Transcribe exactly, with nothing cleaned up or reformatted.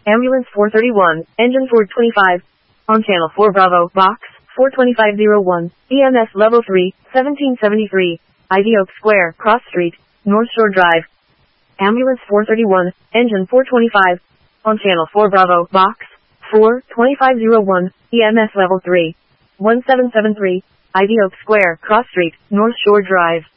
Ambulance four thirty-one, engine four twenty-five. On channel four Bravo, box, four twenty-five oh one, E M S level three, seventeen seventy-three, Ivy Oak Square, Cross Street, North Shore Drive. Ambulance four thirty-one, engine four twenty-five. On channel four Bravo, box, four twenty-five oh one, E M S level three, one seven seven three, Ivy Oak Square, Cross Street, North Shore Drive.